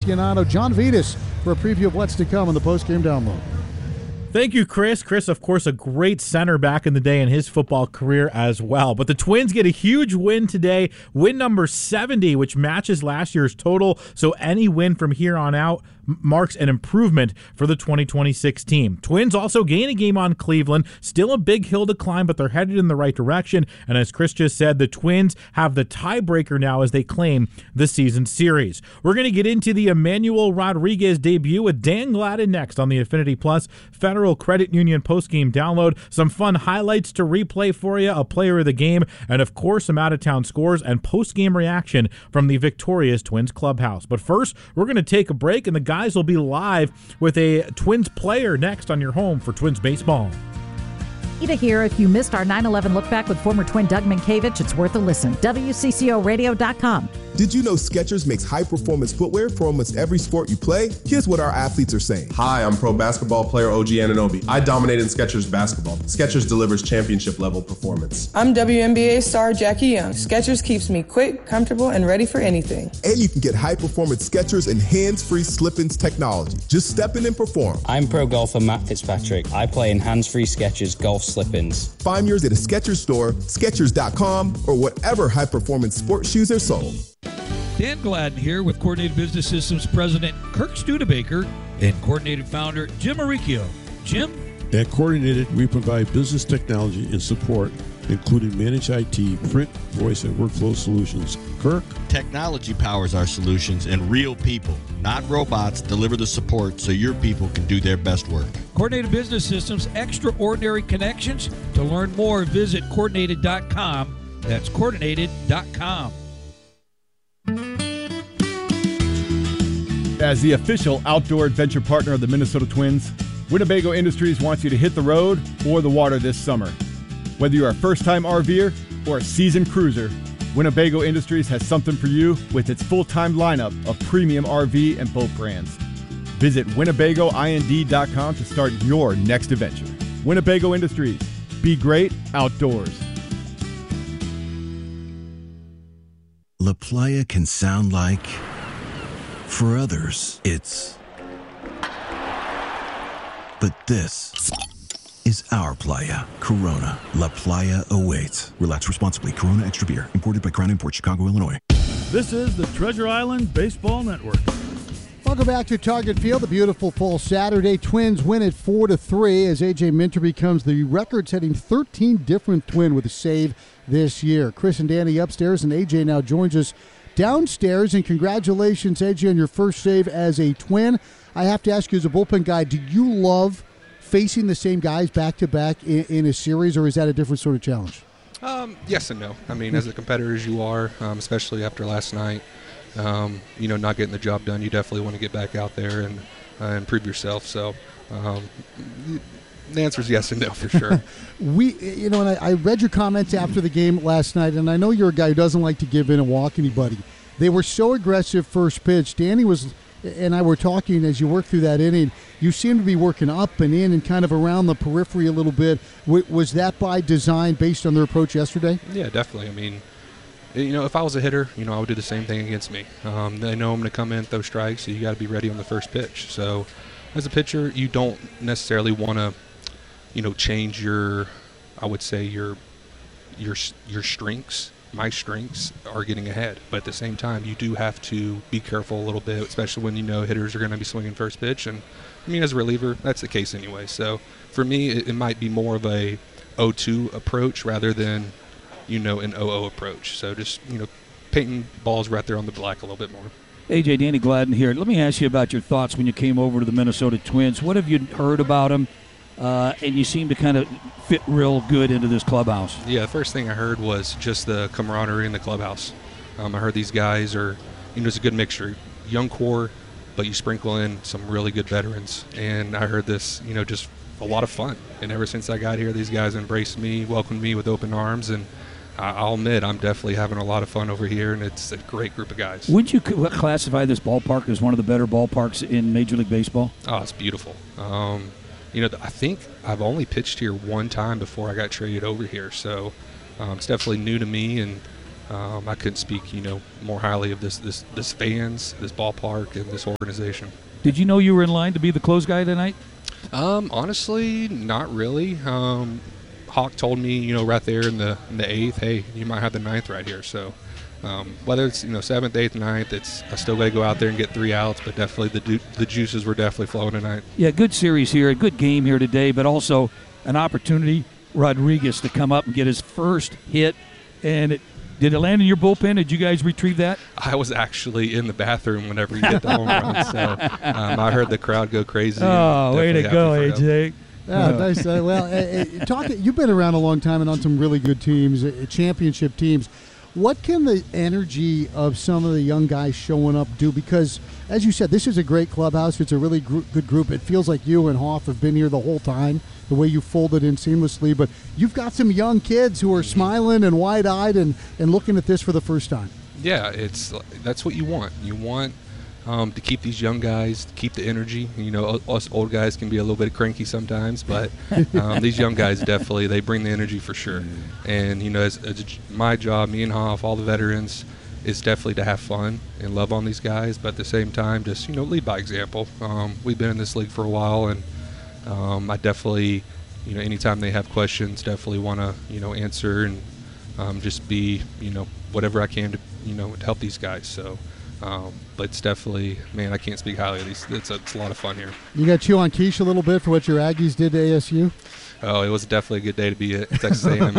Schianotto, John Vitas for a preview of what's to come on the postgame download. Thank you, Chris. Chris, of course, a great center back in the day in his football career as well. But the Twins get a huge win today, win number 70, which matches last year's total. So any win from here on out marks an improvement for the 2026 team. Twins also gain a game on Cleveland. Still a big hill to climb, but they're headed in the right direction. And as Chris just said, the Twins have the tiebreaker now as they claim the season series. We're going to get into the Emmanuel Rodriguez debut with Dan Gladden next on the Affinity Plus Federal Credit Union postgame download. Some fun highlights to replay for you, a player of the game, and of course some out-of-town scores and postgame reaction from the victorious Twins clubhouse. But first, we're going to take a break, and the guys will be live with a Twins player next on your home for Twins baseball. Ida here. If you missed our 9/11 look back with former Twin Doug Minkiewicz, it's worth a listen. WCCOradio.com. Did you know Skechers makes high-performance footwear for almost every sport you play? Here's what our athletes are saying. Hi, I'm pro basketball player OG Anunoby. I dominate in Skechers basketball. Skechers delivers championship-level performance. I'm WNBA star Jackie Young. Skechers keeps me quick, comfortable, and ready for anything. And you can get high-performance Skechers and hands-free slip-ins technology. Just step in and perform. I'm pro golfer Matt Fitzpatrick. I play in hands-free Skechers golf slip-ins. Find yours at a Skechers store, Skechers.com, or whatever high-performance sports shoes are sold. Dan Gladden here with Coordinated Business Systems President Kirk Studebaker and Coordinated Founder Jim Maricchio. Jim? At Coordinated, we provide business technology and support, including managed IT, print, voice, and workflow solutions. Kirk? Technology powers our solutions, and real people, not robots, deliver the support so your people can do their best work. Coordinated Business Systems, extraordinary connections. To learn more, visit coordinated.com. That's coordinated.com. As the official outdoor adventure partner of the Minnesota Twins, Winnebago Industries wants you to hit the road or the water this summer. Whether you're a first-time RVer or a seasoned cruiser, Winnebago Industries has something for you with its full-time lineup of premium RV and boat brands. Visit WinnebagoIND.com to start your next adventure. Winnebago Industries. Be great outdoors. La Playa can sound like... For others, it's... But this is our playa. Corona. La Playa awaits. Relax responsibly. Corona Extra Beer. Imported by Crown Imports, Chicago, Illinois. This is the Treasure Island Baseball Network. Welcome back to Target Field, the beautiful fall Saturday. Twins win it 4-3 as A.J. Minter becomes the record-setting 13 different Twin with a save this year. Chris and Danny upstairs, and A.J. now joins us downstairs. And congratulations, A.J., on your first save as a Twin. I have to ask you, as a bullpen guy, do you love facing the same guys back-to-back in a series, or is that a different sort of challenge? Yes and no. I mean, as a competitor as you are, especially after last night, not getting the job done, you definitely want to get back out there and improve yourself. So the answer is yes and no for sure. And I read your comments after the game last night, and I know you're a guy who doesn't like to give in and walk anybody. They were so aggressive first pitch. Danny and I were talking as you worked through that inning. You seemed to be working up and in and kind of around the periphery a little bit. Was that by design based on their approach yesterday? Yeah, definitely. I mean, if I was a hitter, I would do the same thing against me. They know I'm going to come in, throw strikes, so you got to be ready on the first pitch. So as a pitcher, you don't necessarily want to, change your strengths. My strengths are getting ahead, but at the same time, you do have to be careful a little bit, especially when hitters are going to be swinging first pitch. And I mean, as a reliever, that's the case anyway. So for me, it might be more of a 0-2 approach rather than, an 0-0 approach. So just, painting balls right there on the black a little bit more. AJ, Danny Gladden here. Let me ask you about your thoughts when you came over to the Minnesota Twins. What have you heard about them? And you seem to kind of fit real good into this clubhouse. Yeah, the first thing I heard was just the camaraderie in the clubhouse. I heard these guys are, it's a good mixture. Young core, but you sprinkle in some really good veterans. And I heard this, just a lot of fun. And ever since I got here, these guys embraced me, welcomed me with open arms. And I'll admit, I'm definitely having a lot of fun over here, and it's a great group of guys. Would you classify this ballpark as one of the better ballparks in Major League Baseball? Oh, it's beautiful. I think I've only pitched here one time before I got traded over here, so it's definitely new to me. And I couldn't speak, more highly of this fans, this ballpark, and this organization. Did you know you were in line to be the close guy tonight? Honestly, not really. Hawk told me, right there in the 8th, hey, you might have the 9th right here. So whether it's 7th, 8th, 9th, I still got to go out there and get 3 outs. But definitely the juices were definitely flowing tonight. Yeah, good series here, a good game here today, but also an opportunity, Rodriguez, to come up and get his first hit. And did it land in your bullpen? Did you guys retrieve that? I was actually in the bathroom whenever he hit the home run, so I heard the crowd go crazy. Oh, way to go, AJ. Yeah, nice. You've been around a long time and on some really good teams, championship teams. What can the energy of some of the young guys showing up do? Because, as you said, this is a great clubhouse. It's a really good group. It feels like you and Hoff have been here the whole time, the way you folded in seamlessly. But you've got some young kids who are smiling and wide-eyed and looking at this for the first time. Yeah, that's what you want. You want to keep these young guys, to keep the energy. Us old guys can be a little bit cranky sometimes, but these young guys definitely, they bring the energy for sure. And, as my job, me and Hoff, all the veterans, is definitely to have fun and love on these guys, but at the same time, just, lead by example. We've been in this league for a while, and I definitely, anytime they have questions, definitely want to, answer and just be, whatever I can to, to help these guys. So, but it's definitely, man, I can't speak highly of these. It's a lot of fun here. You got to chew on quiche a little bit for what your Aggies did to ASU? Oh, it was definitely a good day to be at Texas A&M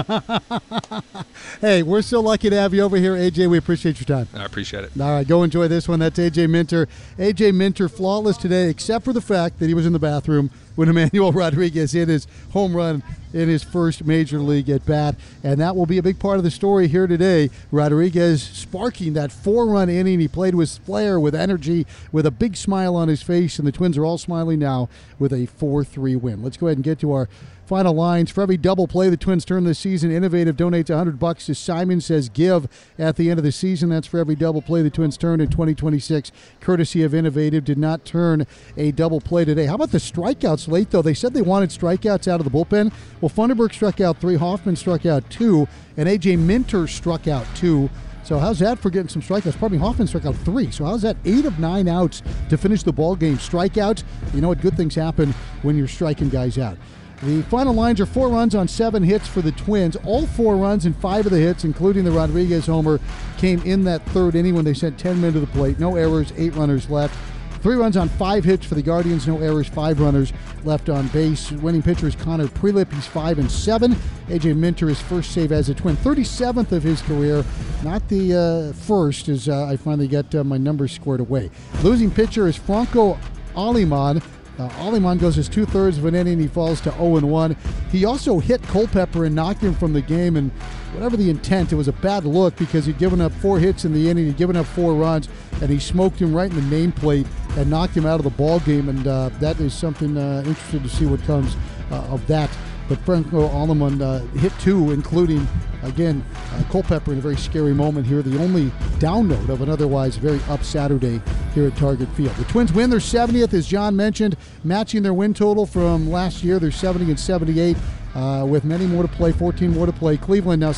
Aggie. Hey, we're so lucky to have you over here, AJ. We appreciate your time. I appreciate it. All right, go enjoy this one. That's AJ Minter. AJ Minter flawless today, except for the fact that he was in the bathroom when Emmanuel Rodriguez hit his home run in his first major league at bat. And that will be a big part of the story here today. Rodriguez sparking that 4-run inning. He played with flair, with energy, with a big smile on his face, and the Twins are all smiling now with a 4-3 win. Let's go ahead and get to our final lines. For every double play the Twins turn this season, Innovative donates $100 to Simon Says Give at the end of the season. That's for every double play the Twins turned in 2026. Courtesy of Innovative. Did not turn a double play today. How about the strikeouts late, though? They said they wanted strikeouts out of the bullpen. Well, Funderburk struck out 3, Hoffman struck out 2, and A.J. Minter struck out 2. So how's that for getting some strikeouts? Pardon me, Hoffman struck out 3. So how's that? 8 of 9 outs to finish the ball game. Strikeouts, you know what? Good things happen when you're striking guys out. The final lines are 4 runs on 7 hits for the Twins. All 4 runs and 5 of the hits, including the Rodriguez homer, came in that third inning when they sent 10 men to the plate. No errors, 8 runners left. 3 runs on 5 hits for the Guardians, no errors, 5 runners left on base. Winning pitcher is Connor Prelip. He's 5-7. A.J. Minter, his first save as a Twin, 37th of his career. Not the first, as I finally got my numbers squared away. Losing pitcher is Franco Aleman. Aleman goes his 2/3 of an inning. He falls to 0-1. He also hit Culpepper and knocked him from the game, and whatever the intent, it was a bad look because he'd given up 4 hits in the inning. He'd given up 4 runs, and he smoked him right in the nameplate and knocked him out of the ball game. And that is something interesting to see what comes of that. But Franco Aleman hit 2, including, again, Culpepper in a very scary moment here. The only down note of an otherwise very up Saturday here at Target Field. The Twins win their 70th, as John mentioned, matching their win total from last year. They're 70-78 with many more to play, 14 more to play. Cleveland now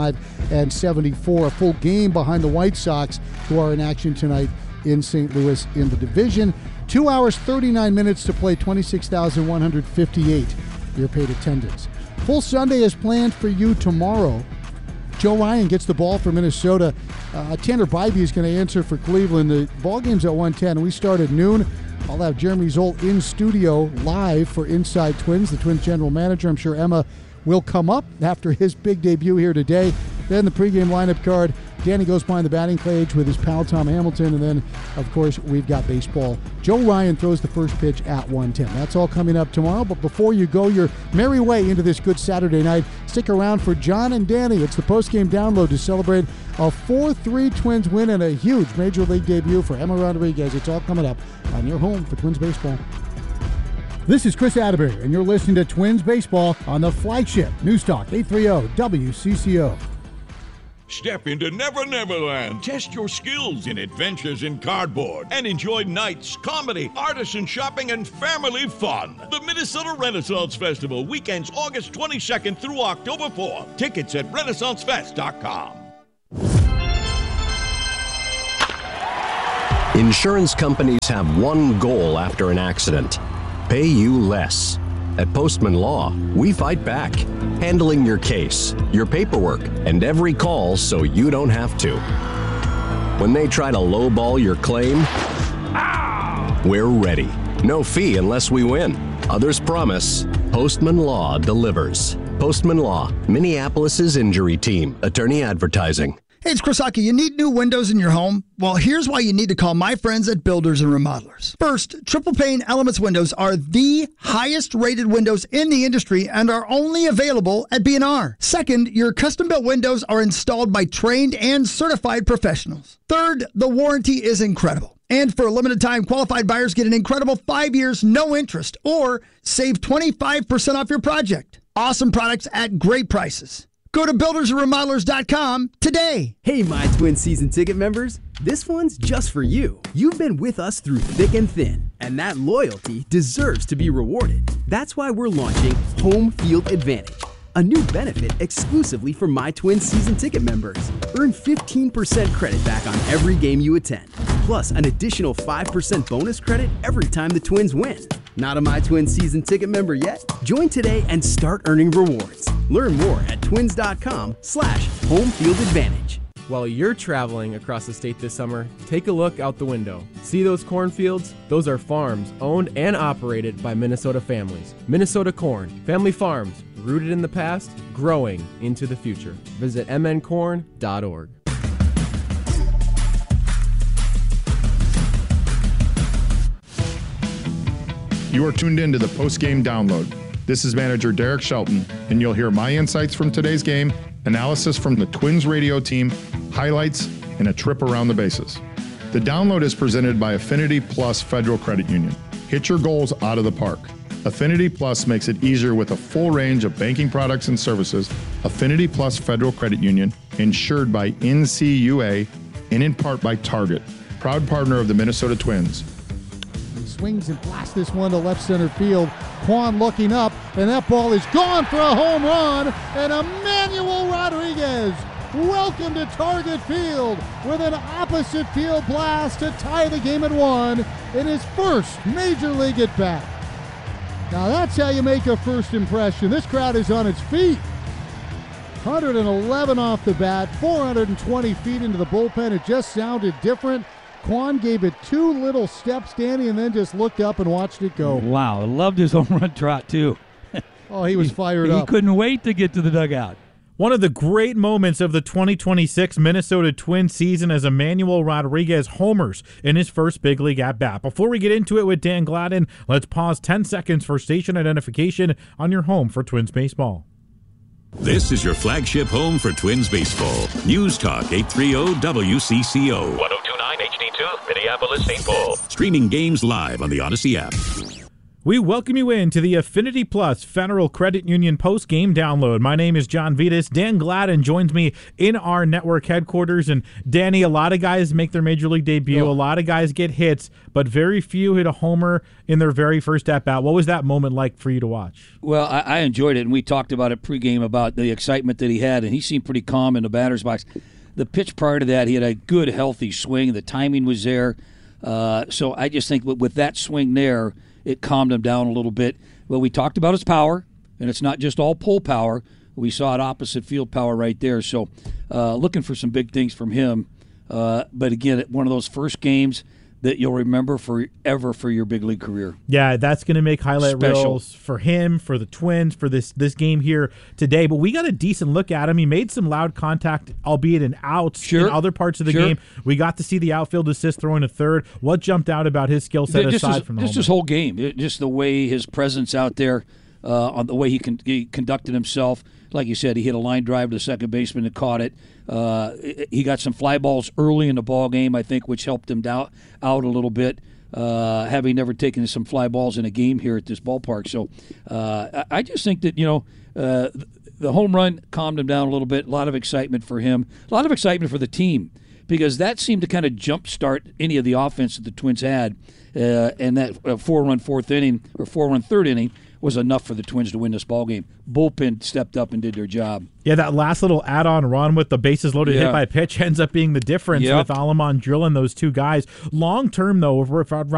75-74. A full game behind the White Sox, who are in action tonight in St. Louis in the division. 2 hours, 39 minutes to play, 26,158. Your paid attendance. Full Sunday is planned for you tomorrow. Joe Ryan gets the ball for Minnesota. Tanner Bybee is going to answer for Cleveland. The ball game's at 1:10. We start at noon. I'll have Jeremy Zolt in studio live for Inside Twins, the Twins general manager. I'm sure Emma will come up after his big debut here today. Then the pregame lineup card. Danny goes behind the batting cage with his pal Tom Hamilton. And then, of course, we've got baseball. Joe Ryan throws the first pitch at 1:10. That's all coming up tomorrow. But before you go your merry way into this good Saturday night, stick around for John and Danny. It's the postgame download to celebrate a 4-3 Twins win and a huge Major League debut for Emma Rodriguez. It's all coming up on your home for Twins baseball. This is Chris Atterbury, and you're listening to Twins baseball on the flagship News Talk 830 WCCO. Step into Never Never Land. Test your skills in adventures in cardboard and enjoy nights, comedy, artisan shopping, and family fun. The Minnesota Renaissance Festival, weekends August 22nd through October 4th. Tickets at RenaissanceFest.com. Insurance companies have one goal after an accident: pay you less. At Postman Law, we fight back, handling your case, your paperwork, and every call so you don't have to. When they try to lowball your claim, we're ready. No fee unless we win. Others promise. Postman Law delivers. Postman Law, Minneapolis's injury team. Attorney Advertising. Hey, it's Chris Hockey. You need new windows in your home? Well, here's why you need to call my friends at Builders and Remodelers. First, Triple Pane Elements windows are the highest rated windows in the industry and are only available at B&R. Second, your custom-built windows are installed by trained and certified professionals. Third, the warranty is incredible. And for a limited time, qualified buyers get an incredible 5 years, no interest, or save 25% off your project. Awesome products at great prices. Go to buildersandremodelers.com today. Hey, My Twin season ticket members. This one's just for you. You've been with us through thick and thin, and that loyalty deserves to be rewarded. That's why we're launching Home Field Advantage, a new benefit exclusively for My Twin season ticket members. Earn 15% credit back on every game you attend, plus an additional 5% bonus credit every time the Twins win. Not a My Twin season ticket member yet? Join today and start earning rewards. Learn more at twins.com/homefieldadvantage. While you're traveling across the state this summer, take a look out the window. See those cornfields? Those are farms owned and operated by Minnesota families. Minnesota Corn, family farms, rooted in the past, growing into the future. Visit mncorn.org. You are tuned in to the post-game download. This is manager Derek Shelton, and you'll hear my insights from today's game, analysis from the Twins radio team, highlights, and a trip around the bases. The download is presented by Affinity Plus Federal Credit Union. Hit your goals out of the park. Affinity Plus makes it easier with a full range of banking products and services. Affinity Plus Federal Credit Union, insured by NCUA and in part by Target, proud partner of the Minnesota Twins. Swings and blasts this one to left center field. Kwan looking up, and that ball is gone for a home run. And Emmanuel Rodriguez, welcome to Target Field with an opposite field blast to tie the game at 1 in his first major league at bat. Now that's how you make a first impression. This crowd is on its feet. 111 off the bat, 420 feet into the bullpen. It just sounded different. Kwan gave it 2 little steps, Danny, and then just looked up and watched it go. Wow, I loved his home run trot, too. Oh, he was fired up. He couldn't wait to get to the dugout. One of the great moments of the 2026 Minnesota Twins season as Emmanuel Rodriguez homers in his first big league at-bat. Before we get into it with Dan Gladden, let's pause 10 seconds for station identification on your home for Twins baseball. This is your flagship home for Twins baseball. News Talk 830 WCCO. 1029 HD2, Minneapolis, St. Paul. Streaming games live on the Odyssey app. We welcome you into the Affinity Plus Federal Credit Union post-game download. My name is John Vitas. Dan Gladden joins me in our network headquarters. And Danny, a lot of guys make their major league debut. A lot of guys get hits, but very few hit a homer in their very first at-bat. What was that moment like for you to watch? Well, I enjoyed it, and we talked about it pregame about the excitement that he had, and he seemed pretty calm in the batter's box. The pitch prior to that, he had a good, healthy swing. The timing was there. So I just think with that swing there, it calmed him down a little bit. Well, we talked about his power, and it's not just all pull power. We saw it opposite field power right there. So looking for some big things from him. But again, one of those first games that you'll remember forever for your big league career. Yeah, that's going to make highlight reels for him, for the Twins, for this game here today. But we got a decent look at him. He made some loud contact, albeit in outs in other parts of the game. We got to see the outfield assist throwing a third. What jumped out about his skill set aside from the just his whole game, just the way his presence out there, on the way he conducted himself. Like you said, he hit a line drive to the second baseman and caught it. He got some fly balls early in the ball game, I think, which helped him out a little bit, having never taken some fly balls in a game here at this ballpark. So I just think that, the home run calmed him down a little bit. A lot of excitement for him. A lot of excitement for the team because that seemed to kind of jumpstart any of the offense that the Twins had. And that 4-run fourth inning or 4-run third inning was enough for the Twins to win this ballgame. Bullpen stepped up and did their job. Yeah, that last little add-on run with the bases loaded hit by pitch ends up being the difference with Alamon drilling those two guys. Long term, though, if